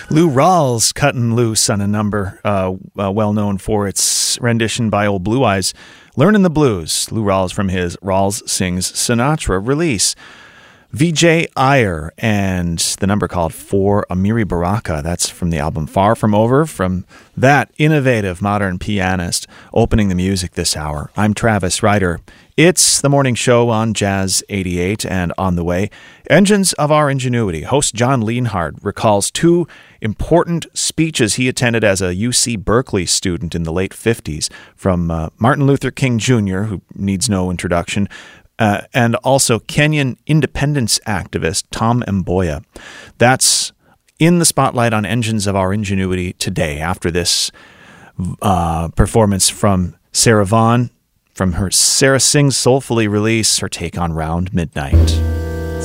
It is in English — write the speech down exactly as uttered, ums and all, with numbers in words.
Lou Rawls cutting loose on a number uh, uh, well known for its rendition by Old Blue Eyes, Learning the Blues. Lou Rawls from his Rawls Sings Sinatra release. Vijay Iyer and the number called For Amiri Baraka. That's from the album Far From Over. From that innovative modern pianist opening the music this hour. I'm Travis Ryder. It's the morning show on Jazz eighty-eight, and on the way, Engines of Our Ingenuity. Host John Lienhard recalls two important speeches he attended as a U C Berkeley student in the late fifties from uh, Martin Luther King Junior, who needs no introduction, Uh, and also Kenyan independence activist Tom Mboya. That's in the spotlight on Engines of Our Ingenuity today after this uh, performance from Sarah Vaughan from her Sarah Sings Soulfully release, her take on Round Midnight.